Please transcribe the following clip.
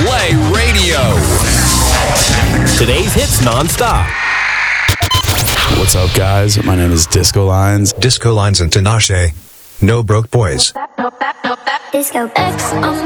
Play Radio. Today's hits nonstop. What's up, guys? My name is Disco Lines. Disco Lines and Tinashe. No Broke Boys. Disco X on